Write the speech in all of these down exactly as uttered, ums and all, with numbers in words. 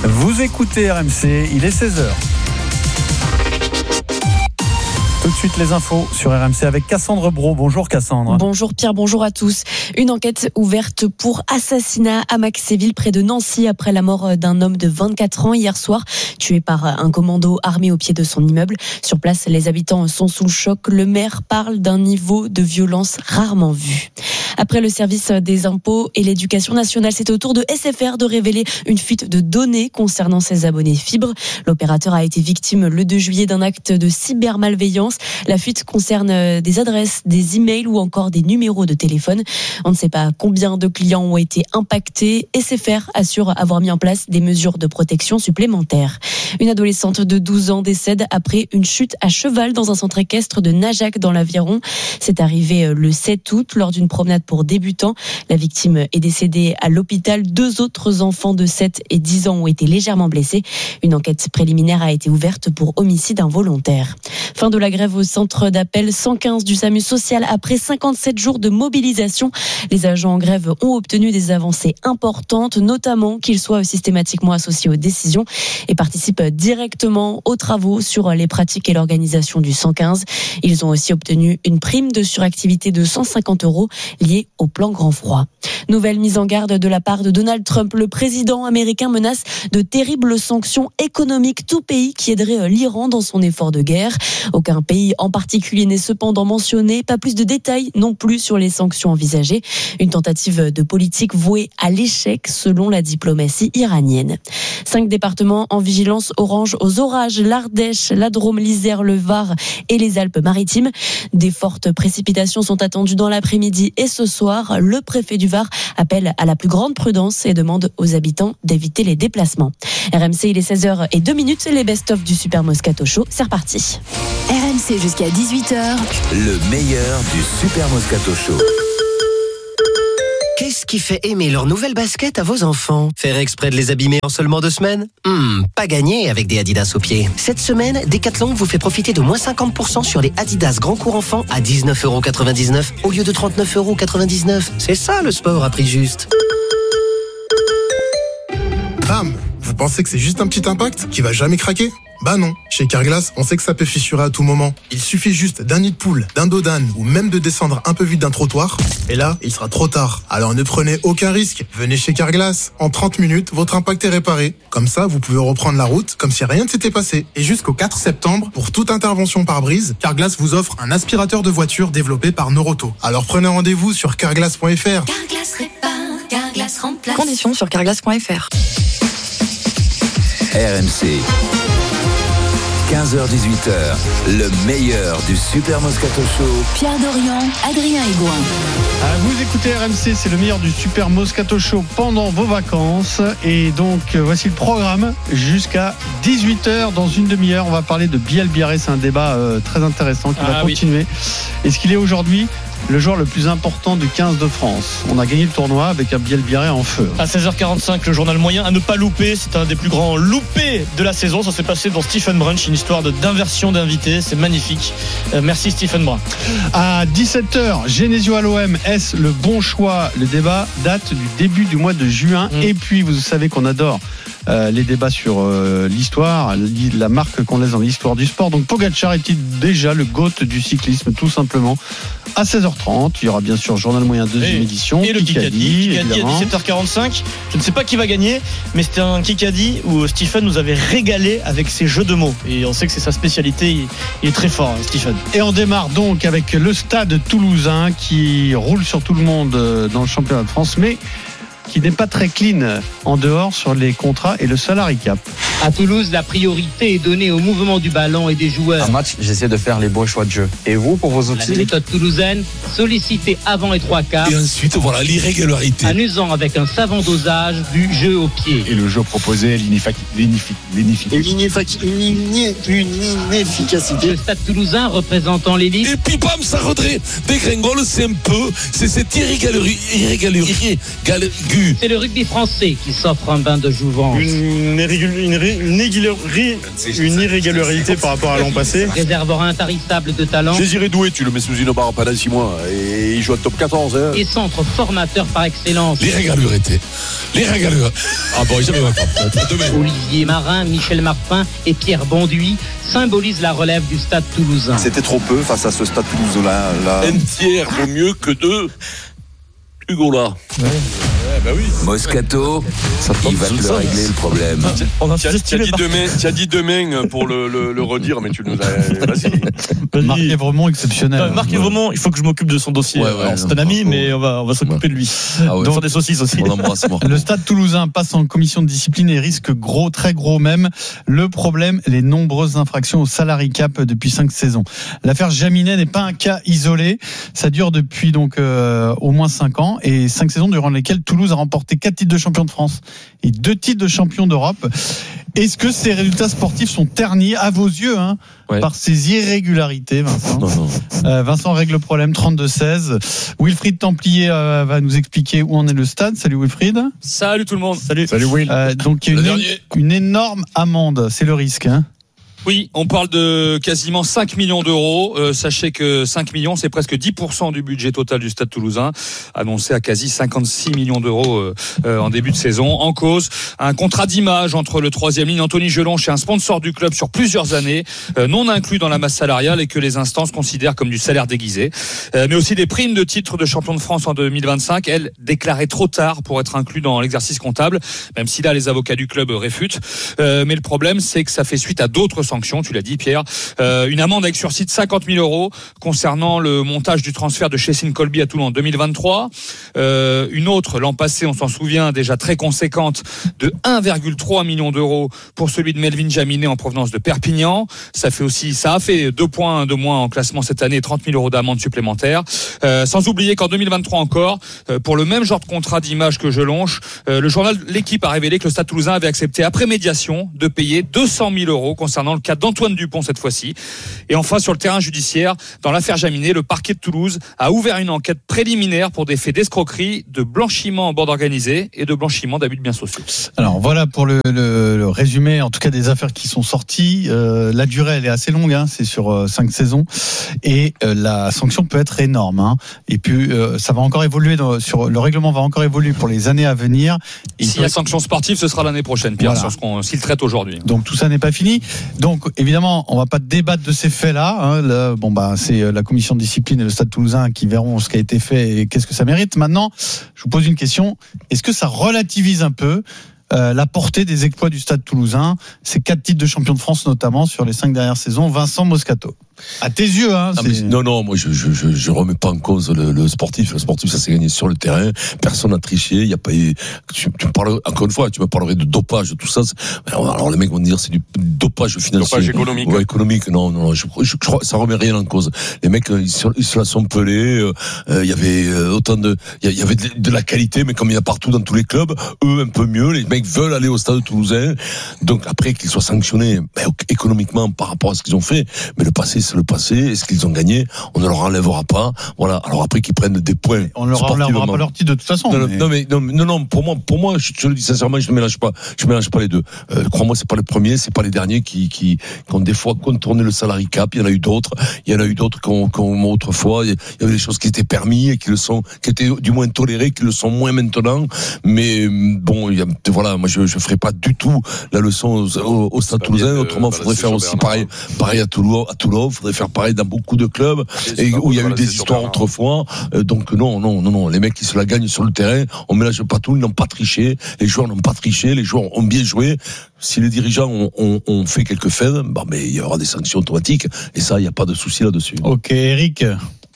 Vous écoutez R M C, il est seize heures. Tout de suite les infos sur R M C avec Cassandre Brault. Bonjour Cassandre. Bonjour Pierre, bonjour à tous. Une enquête ouverte pour assassinat à Maxéville près de Nancy après la mort d'un homme de vingt-quatre ans hier soir, tué par un commando armé au pied de son immeuble. Sur place, les habitants sont sous le choc. Le maire parle d'un niveau de violence rarement vu. Après le service des impôts et l'éducation nationale, c'est au tour de S F R de révéler une fuite de données concernant ses abonnés fibre. L'opérateur a été victime le deux juillet d'un acte de cybermalveillance. La fuite concerne des adresses, des emails ou encore des numéros de téléphone. On ne sait pas combien de clients ont été impactés. S F R assure avoir mis en place des mesures de protection supplémentaires. Une adolescente de douze ans décède après une chute à cheval dans un centre équestre de Najac dans l'Aveyron. C'est arrivé le sept août lors d'une promenade pour débutants. La victime est décédée à l'hôpital. Deux autres enfants de sept et dix ans ont été légèrement blessés. Une enquête préliminaire a été ouverte pour homicide involontaire. Fin de la grève au centre d'appel cent quinze du SAMU social après cinquante-sept jours de mobilisation. Les agents en grève ont obtenu des avancées importantes, notamment qu'ils soient systématiquement associés aux décisions et participent directement aux travaux sur les pratiques et l'organisation du cent quinze. Ils ont aussi obtenu une prime de suractivité de cent cinquante euros liée au plan grand froid. Nouvelle mise en garde de la part de Donald Trump. Le président américain menace de terribles sanctions économiques, tout pays qui aiderait l'Iran dans son effort de guerre. Aucun pays en particulier n'est cependant mentionné. Pas plus de détails non plus sur les sanctions envisagées. Une tentative de politique vouée à l'échec selon la diplomatie iranienne. Cinq départements en vigilance orange aux orages. L'Ardèche, la Drôme, l'Isère, le Var et les Alpes-Maritimes. Des fortes précipitations sont attendues dans l'après-midi et ce soir. Le préfet du Var appelle à la plus grande prudence et demande aux habitants d'éviter les déplacements. R M C, il est seize heures zéro deux minutes. Les best-of du Super Moscato Show, c'est reparti. R M C jusqu'à dix-huit heures. Le meilleur du Super Moscato Show. Qu'est-ce qui fait aimer leur nouvelle basket à vos enfants? Faire exprès de les abîmer en seulement deux semaines? Hmm, pas gagné avec des Adidas aux pieds. Cette semaine, Decathlon vous fait profiter de moins cinquante pour cent sur les Adidas Grand Court Enfant à dix-neuf euros quatre-vingt-dix-neuf au lieu de trente-neuf euros quatre-vingt-dix-neuf. C'est ça le sport à prix juste. Bam! Vous pensez que c'est juste un petit impact qui va jamais craquer? Bah non. Chez Carglass, on sait que ça peut fissurer à tout moment. Il suffit juste d'un nid de poule, d'un dos d'âne ou même de descendre un peu vite d'un trottoir. Et là, il sera trop tard. Alors ne prenez aucun risque. Venez chez Carglass. En trente minutes, votre impact est réparé. Comme ça, vous pouvez reprendre la route comme si rien ne s'était passé. Et jusqu'au quatre septembre, pour toute intervention par brise, Carglass vous offre un aspirateur de voiture développé par Noroto. Alors prenez rendez-vous sur carglass point f r. Carglass répare, Carglass remplace. Conditions sur carglass point f r. R M C. quinze heures dix-huit heures, le meilleur du Super Moscato Show. Pierre Dorian, Adrien Aigouin. Ah, vous écoutez R M C, c'est le meilleur du Super Moscato Show pendant vos vacances. Et donc, voici le programme jusqu'à dix-huit heures. Dans une demi-heure, on va parler de Biel Biarré. C'est un débat euh, très intéressant qui ah, va continuer. Oui. Est-ce qu'il est aujourd'hui le joueur le plus important du quinze de France? On a gagné le tournoi avec un Biel Biarré en feu. À seize heures quarante-cinq, le journal moyen à ne pas louper. C'est un des plus grands loupés de la saison. Ça s'est passé dans Stephen Brunch, une histoire de, d'inversion d'invités. C'est magnifique. Euh, merci Stephen Brun. À dix-sept heures, Genesio à l'O M. Est-ce le bon choix? Le débat date du début du mois de juin. Mmh. Et puis, vous savez qu'on adore Euh, les débats sur euh, l'histoire, la marque qu'on laisse dans l'histoire du sport. Donc Pogacar est-il déjà le GOAT du cyclisme, tout simplement? À seize heures trente, il y aura bien sûr Journal Moyen deuxième et, édition. Et le Kikadi, Kikadi à dix-sept heures quarante-cinq. Je ne sais pas qui va gagner, mais c'était un Kikadi où Stephen nous avait régalé avec ses jeux de mots. Et on sait que c'est sa spécialité, il, il est très fort, Stephen. Et on démarre donc avec le Stade Toulousain qui roule sur tout le monde dans le championnat de France, mais qui n'est pas très clean en dehors sur les contrats et le salary cap. À Toulouse, la priorité est donnée au mouvement du ballon et des joueurs. Un match, j'essaie de faire les bons choix de jeu. Et vous, pour vos outils? La méthode toulousaine, solliciter avant les trois quarts. Et ensuite, voilà l'irrégularité. En usant avec un savant dosage du jeu au pied. Et le jeu proposé, l'inefficacité. Le Stade Toulousain représentant l'élite. Et puis bam, ça redresse. Dégringole, c'est un peu, c'est cette irrégularité. C'est le rugby français qui s'offre un bain de jouvence. Une, une, une une, irré- une irrégularité par rapport à l'an passé. Réservoir intarissable de talent. Désiré Doué, tu le mets sous une barre pendant six mois et il joue au top quatorze. Hein. Et centre formateur par excellence. Les régalures étaient. Les régalures. Ah bon, jamais ma femme. Olivier Marin, Michel Martin et Pierre Bonduit symbolisent la relève du Stade Toulousain. C'était trop peu face à ce Stade Toulousain là. Un tiers vaut mieux que deux. Hugo là. Ouais. Bah oui. Moscato, il va te le régler le problème. On a tu as, dit demain, tu as dit demain pour le, le, le redire, mais tu nous as. Vas-y. Marc est vraiment exceptionnel. Euh, Marc est vraiment, il faut que je m'occupe de son dossier. Ouais, ouais, Alors, c'est un ami, mais on va, on va s'occuper ouais. de lui. Ah ouais. Donc, des saucisses aussi. On embrasse, le Stade Toulousain passe en commission de discipline et risque gros, très gros même. Le problème, les nombreuses infractions au salary cap depuis cinq saisons. L'affaire Jaminet n'est pas un cas isolé. Ça dure depuis donc euh, au moins cinq ans et cinq saisons durant lesquelles Toulouse a remporté quatre titres de champion de France et deux titres de champion d'Europe. Est-ce que ces résultats sportifs sont ternis à vos yeux hein, ouais. par ces irrégularités, Vincent non, non. Euh, Vincent règle le problème, trente-deux seize. Wilfried Templier euh, va nous expliquer où en est le stade. Salut Wilfried. Salut tout le monde. Salut. Salut Will. Euh, donc il y a une, une énorme amende, c'est le risque. Hein. Oui, on parle de quasiment cinq millions d'euros. Euh, sachez que cinq millions, c'est presque dix pour cent du budget total du Stade Toulousain, annoncé à quasi cinquante-six millions d'euros euh, euh, en début de saison. En cause, un contrat d'image entre le troisième ligne Anthony Gelonche et un sponsor du club sur plusieurs années, euh, non inclus dans la masse salariale et que les instances considèrent comme du salaire déguisé. Euh, mais aussi des primes de titre de champion de France en deux mille vingt-cinq, elles déclarées trop tard pour être inclus dans l'exercice comptable, même si là les avocats du club réfutent. Euh, mais le problème, c'est que ça fait suite à d'autres sanctions, tu l'as dit Pierre, euh, une amende avec sursis de cinquante mille euros concernant le montage du transfert de Chessine Colby à Toulon en deux mille vingt-trois, euh, une autre l'an passé, on s'en souvient, déjà très conséquente, de un virgule trois million d'euros pour celui de Melvin Jaminet en provenance de Perpignan. Ça fait aussi, ça a fait deux points de moins en classement cette année, trente mille euros d'amende supplémentaire. Euh, sans oublier qu'en deux mille vingt-trois encore, euh, pour le même genre de contrat d'image que Gelonche, euh, le journal L'Équipe a révélé que le Stade Toulousain avait accepté après médiation de payer deux cent mille euros concernant le cas d'Antoine Dupont cette fois-ci. Et enfin, sur le terrain judiciaire, dans l'affaire Jaminet, le parquet de Toulouse a ouvert une enquête préliminaire pour des faits d'escroquerie, de blanchiment en bande organisée et de blanchiment d'abus de biens sociaux. Alors voilà pour le, le, le résumé, en tout cas des affaires qui sont sorties. Euh, la durée, elle est assez longue, hein, c'est sur euh, cinq saisons, et euh, la sanction peut être énorme. Hein. Et puis euh, ça va encore évoluer, dans, sur le règlement va encore évoluer pour les années à venir. S'il y a sanction sportive, ce sera l'année prochaine, Pierre, voilà. sur ce qu'on s'il traite aujourd'hui. Donc tout ça n'est pas fini. Donc évidemment, on va pas débattre de ces faits-là. Hein. Là, bon bah c'est la commission de discipline et le Stade Toulousain qui verront ce qui a été fait et qu'est-ce que ça mérite. Maintenant, je vous pose une question. Est-ce que ça relativise un peu euh, la portée des exploits du Stade Toulousain, ces quatre titres de champion de France notamment sur les cinq dernières saisons? Vincent Moscato. À tes yeux, hein. Non, mais, non, non, moi je, je, je, je remets pas en cause le, le sportif. Le sportif, ça s'est gagné sur le terrain. Personne n'a triché. Il y a pas eu. Tu, tu me parles encore une fois. Tu me parlerais de dopage, tout ça. Alors, alors les mecs vont dire c'est du dopage financier, dopage économique. Ouais, économique. Non, non, non. Je, je, je crois ça remet rien en cause. Les mecs, ils se, ils se la sont pelés. Euh, il y avait autant de, il y avait de, de la qualité, mais comme il y a partout dans tous les clubs, eux un peu mieux. Les mecs veulent aller au Stade Toulousain. Donc après qu'ils soient sanctionnés, ben, économiquement par rapport à ce qu'ils ont fait, mais le passé c'est le passé. Est-ce qu'ils ont gagné? On ne leur enlèvera pas. Voilà. Alors après qu'ils prennent des points. On ne leur enlèvera pas leur titre de toute façon. Non, mais... non, mais non, non, non. Pour moi, pour moi, je te le dis sincèrement, je ne mélange pas. Je mélange pas les deux. Euh, crois-moi, c'est pas les premiers, c'est pas les derniers qui, qui, qui ont des fois contourné le salary cap. Il y en a eu d'autres. Il y en a eu d'autres qui ont, qui ont autrefois. Il y avait des choses qui étaient permis et qui le sont, qui étaient du moins tolérées, qui le sont moins maintenant. Mais bon, il y a, voilà, moi, je, je ferai pas du tout la leçon au, au Stade Toulousain. Autrement, il faudrait faire aussi pareil, pareil à Toulon, à Toulon. Il faudrait faire pareil dans beaucoup de clubs et où il y a eu des histoires autrefois. Euh, donc non, non, non, non. Les mecs qui se la gagnent sur le terrain, on mélange pas tout. Ils n'ont pas triché. Les joueurs n'ont pas triché. Les joueurs ont bien joué. Si les dirigeants ont, ont, ont fait quelques faits, bah, mais il y aura des sanctions automatiques. Et ça, il n'y a pas de souci là-dessus. Ok, Eric.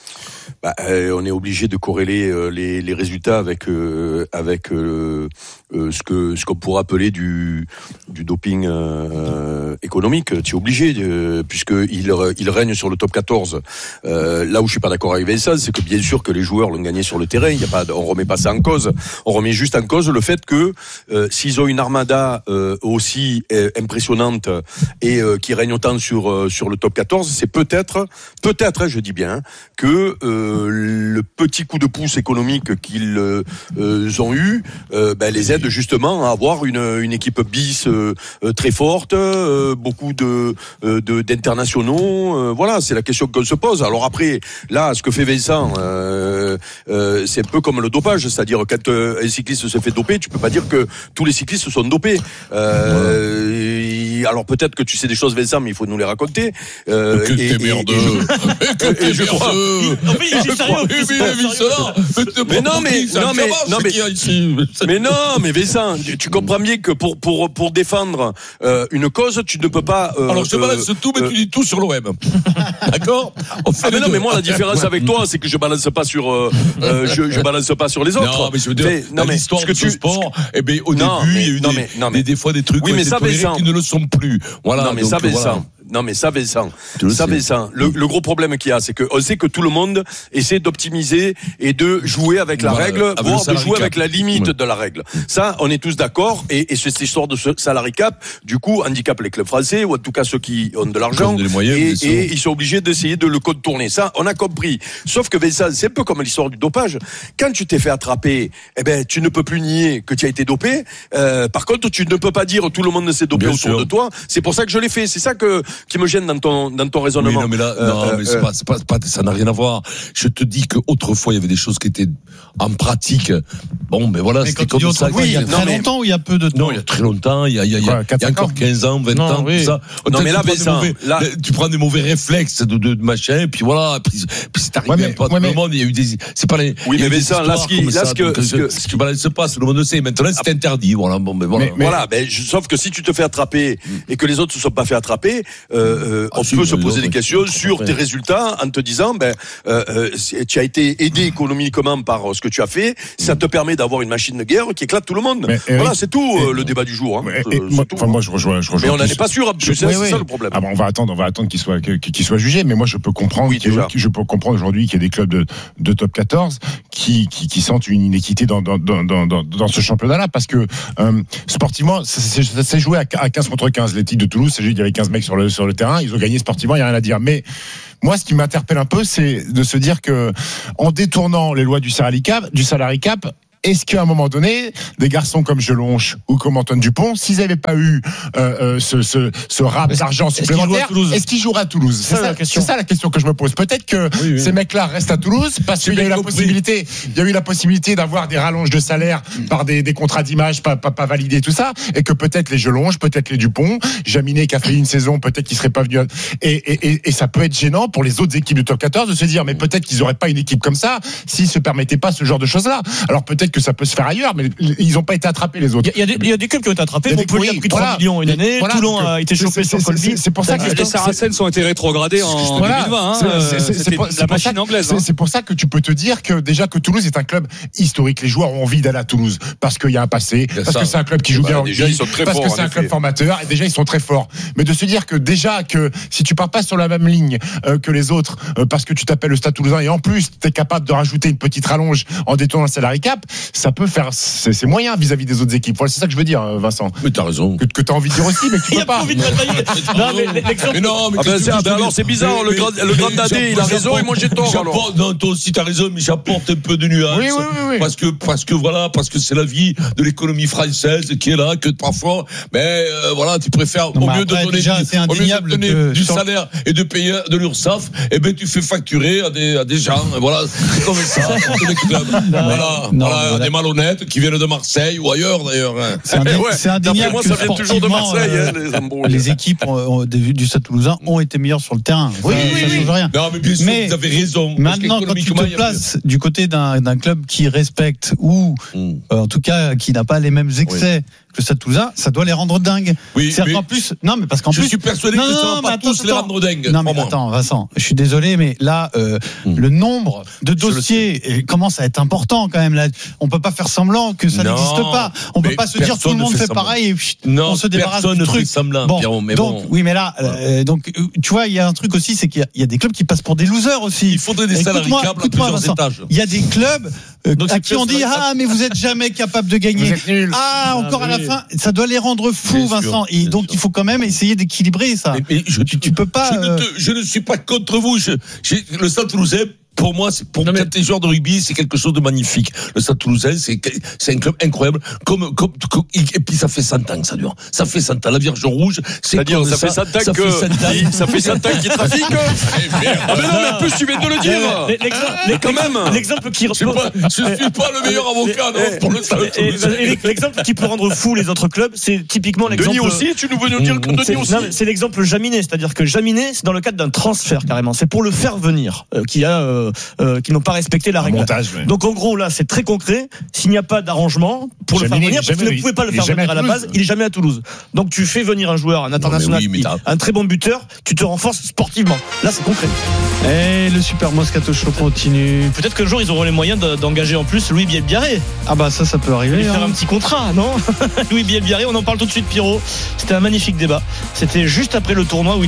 Bah, euh, on est obligé de corréler euh, les, les résultats avec euh, avec euh, euh, ce que ce qu'on pourrait appeler du du doping euh, économique. Tu es obligé, euh, puisque il il règne sur le top quatorze. Euh, là où je suis pas d'accord avec Vincent, c'est que bien sûr que les joueurs l'ont gagné sur le terrain. Il y a pas, on remet pas ça en cause. On remet juste en cause le fait que euh, s'ils ont une armada euh, aussi euh, impressionnante et euh, qui règne autant sur euh, sur le top quatorze, c'est peut-être peut-être, hein, je dis bien, que euh, le, le petit coup de pouce économique qu'ils euh, ont eu, euh, ben, les aide justement à avoir une, une équipe bis euh, très forte, euh, beaucoup de, euh, de d'internationaux. Euh, voilà, c'est la question qu'on se pose. Alors après, là, ce que fait Vincent, euh, euh, c'est un peu comme le dopage, c'est-à-dire quand euh, un cycliste se fait doper, tu peux pas dire que tous les cyclistes sont dopés. Euh, alors peut-être que tu sais des choses, Vincent, mais il faut nous les raconter. Euh, que t'es merdeux. Et je crois. Mais non, mais non, mais non, mais mais non, mais Vincent, tu comprends bien que pour pour pour défendre euh, une cause, tu ne peux pas. Euh, Alors je te balance euh, tout, mais euh, tu dis tout sur l'O M. D'accord. Ah mais non, mais moi la différence avec toi, c'est que je balance pas sur euh, euh, je je balance pas sur les autres. Non, mais je veux dire, non, mais l'histoire de ce sport, eh ben au début, il y a eu des, mais, des, des fois des trucs oui, mais ça, qui ne le sont plus. Voilà. Non, mais donc, ça, Vincent. Voilà. Non mais ça Vincent, ça Vincent, le, le gros problème qu'il y a, c'est que on sait que tout le monde essaie d'optimiser et de jouer avec la voilà, règle, avec voire de jouer cap. avec la limite ouais. de la règle. Ça, on est tous d'accord. Et, et cette histoire de ce salary cap, du coup, handicape les clubs français ou en tout cas ceux qui ont de l'argent moyens, et, et ils sont obligés d'essayer de le contourner. Ça, on a compris. Sauf que Vincent, c'est un peu comme l'histoire du dopage. Quand tu t'es fait attraper, eh ben tu ne peux plus nier que tu as été dopé. Euh, par contre, tu ne peux pas dire tout le monde s'est dopé Bien autour sûr. de toi. C'est pour ça que je l'ai fait. C'est ça que qui me gêne dans ton dans ton raisonnement. Oui, non mais là, euh, non, euh, mais c'est, euh, pas, c'est pas, c'est pas, ça n'a rien à voir. Je te dis que autrefois il y avait des choses qui étaient en pratique. Bon, mais voilà, mais c'était comme ça. Oui, il y a très non, longtemps ou il y a peu de temps. Non, il y a très longtemps. Il y a, il y a, il y a, il y a encore quinze ans, vingt non, ans, oui. tout ça. Non, mais là, tu, prends mauvais, là... tu prends des mauvais réflexes de, de, de machin, et puis voilà. Puis, puis c'est arrivé ouais, mais, pas ouais, tout mais... le monde. Il y a eu des, c'est pas les. Oui, mais ça, là, ce qui, là, ce que, ce que, ce qui balance pas, tout le monde le sait. Maintenant, c'est interdit. Voilà, bon, mais voilà. Voilà, ben, sauf que si tu te fais attraper et que les autres se sont pas fait attraper, on peut se poser des questions sur tes résultats en te disant ben euh, euh, tu as été aidé économiquement par ce que tu as fait, ça te permet d'avoir une machine de guerre qui éclate tout le monde. Mais, voilà, c'est tout euh, le débat du jour. Hein. Et, et, moi, tout, moi je rejoins, je rejoins. Mais on n'en est pas sûr. Je, c'est, oui, c'est oui. ça le problème. Ah bon, on va attendre, on va attendre qu'il soit qu'il soit jugé. Mais moi je peux comprendre, oui, je peux comprendre aujourd'hui qu'il y a des clubs de, de top quatorze qui, qui qui sentent une inéquité dans dans dans dans, dans, dans ce championnat-là parce que euh, sportivement ça, ça s'est joué à quinze contre quinze. Les Tigres de Toulouse, c'est juste il y avait quinze mecs sur le sur le terrain, ils ont gagné sportivement, il y a rien à dire. Mais moi, ce qui m'interpelle un peu, c'est de se dire que, en détournant les lois du salary cap, du salary cap, est-ce qu'à un moment donné, des garçons comme Jelonche ou comme Antoine Dupont, s'ils n'avaient pas eu euh, euh, ce, ce, ce rap est-ce, d'argent supplémentaire, est-ce qu'ils, est-ce qu'ils joueraient à Toulouse ? C'est, c'est, ça, c'est ça la question que je me pose. Peut-être que oui, oui. ces mecs-là restent à Toulouse parce qu'il y a eu la possibilité, il y a eu la possibilité d'avoir des rallonges de salaire par des, des contrats d'image pas, pas, pas validés, tout ça, et que peut-être les Jelonche, peut-être les Dupont, Jaminet qui a fait une saison, peut-être qu'ils seraient pas venus. À... Et, et, et, et ça peut être gênant pour les autres équipes du top quatorze de se dire, mais peut-être qu'ils n'auraient pas une équipe comme ça s'ils se permettaient pas ce genre de choses-là. Alors peut-être que ça peut se faire ailleurs, mais ils n'ont pas été attrapés les autres. Il y, y, y a des clubs qui ont été attrapés. Montpellier a pris voilà. trois millions une année. Voilà. Toulon a été chopé sur Colby. C'est, c'est pour ça que les Saracens ont été rétrogradés en voilà. deux mille vingt. Hein. C'est, c'est, c'est, c'est la machine anglaise. C'est, hein. c'est pour ça que tu peux te dire que déjà que Toulouse est un club historique. Les joueurs ont envie d'aller à Toulouse parce qu'il y a un passé, parce ça. que c'est un club qui joue bah, bien, déjà, ils sont très parce forts, que c'est un club formateur. Et déjà ils sont très forts. Mais de se dire que déjà que si tu pars pas sur la même ligne euh, que les autres, euh, parce que tu t'appelles le Stade Toulousain et en plus tu es capable de rajouter une petite rallonge en détournant le salary cap, ça peut faire c'est, c'est moyen vis-à-vis des autres équipes. Voilà, c'est ça que je veux dire, Vincent. Mais t'as raison. Que, que t'as envie de dire aussi, mais que tu peux pas. Non, mais, mais non, mais, ah ben, c'est, ben alors c'est bizarre. Mais, le grand, le grand Dadé, il a raison et moi j'ai tort. Alors. Non, toi aussi t'as raison, mais j'apporte un peu de nuance. Oui, oui, oui, oui. Parce que, parce que voilà, parce que c'est la vie de l'économie française qui est là, que parfois, mais euh, voilà, tu préfères non, au mieux après, de donner, déjà, du, au mieux de donner que du salaire et de payer de l'URSSAF, et ben tu fais facturer à des à des gens. Voilà, c'est comme ça. Les clubs. Voilà, non, voilà, voilà, des malhonnêtes qui viennent de Marseille ou ailleurs d'ailleurs. C'est, indé- ouais, c'est indéniable moi, que ça vient toujours de Marseille. Euh, hein, les, les équipes ont, du, du Stade Toulousain ont été meilleures sur le terrain. Oui, ça, oui, ça oui. change rien. Non, mais bien sûr, mais vous avez raison. Maintenant, quand tu te places du côté d'un, d'un club qui respecte ou, mm. euh, en tout cas, qui n'a pas les mêmes excès. Oui. Le Stade Toulousain, ça doit les rendre dingues. Oui, c'est qu'en plus, non, mais parce qu'en je plus, je suis persuadé non, que ça va pas attends, tous attends. les rendre dingues. Non, mais attends, Vincent, je suis désolé, mais là, euh, mmh. le nombre de dossiers commence à être important quand même. Là, on peut pas faire semblant que ça non, n'existe pas. On peut pas se dire tout le monde fait, fait pareil et pff, non, on se débarrasse du truc. Semblant, bon, Pierrot, mais donc, bon. oui, mais là, euh, donc, tu vois, il y a un truc aussi, c'est qu'il y a, il y a des clubs qui passent pour des losers aussi. Il faudrait des salariés câbles à plusieurs Vincent, étages. Il y a des clubs euh, à qui on dit ah mais vous êtes jamais capable de gagner. Ah encore à la fin, ça doit les rendre fous, Vincent. Et donc il faut quand même essayer d'équilibrer ça. Mais, mais je, tu, tu peux pas. Je, euh... ne te, je ne suis pas contre vous. Je, le Stade Toulousain pour moi, c'est, pour mais... des joueurs de rugby, c'est quelque chose de magnifique. Le Stade Toulousain, c'est, c'est un club incroyable. Comme, comme, comme, et puis ça fait cent ans que ça dure. Ça fait cent ans. La Vierge Rouge, c'est C'est-à-dire, ça, ça fait cent ans ça que, fait cent ans. ça fait cent ans qu'il trafique. Ah, mais non, mais en plus, tu viens de le dire. L'exemple, mais quand même. L'exemple qui. Je suis pas, je suis pas le meilleur avocat, non, pour le Stade Toulousain. L'exemple qui peut rendre fou les autres clubs, c'est typiquement l'exemple. Denis aussi, tu nous veux nous dire que Denis aussi. Non, c'est l'exemple Jaminet, c'est-à-dire que Jaminet, c'est dans le cadre d'un transfert carrément. C'est pour le faire venir, euh, qui a, euh, euh, qui n'ont pas respecté la règle. Montage, ouais. Donc en gros là, c'est très concret. S'il n'y a pas d'arrangement pour Jaminet, le faire venir, parce que vous ne pouvez pas le faire venir à, à la base, il est jamais à Toulouse. Donc tu fais venir un joueur, un international, non, oui, un très bon buteur, tu te renforces sportivement. Là, c'est concret. Et le Super Moscato Show continue. Peut-être qu'un jour ils auront les moyens d'engager en plus Louis Bielbiarré. Ah bah ça, ça peut arriver. Lui hein. faire un petit contrat, non? Louis Bielbiarré, on en parle tout de suite, Pierrot. C'était un magnifique débat. C'était juste après le tournoi où